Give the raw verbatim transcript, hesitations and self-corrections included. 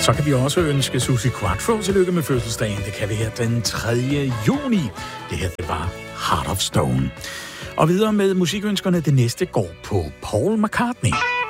Så kan vi også ønske Suzi Quatro tillykke med fødselsdagen. Det kan vi her den tredje juni. Det her, det var Heart of Stone. Og videre med musikønskerne. Det næste går på Paul McCartney.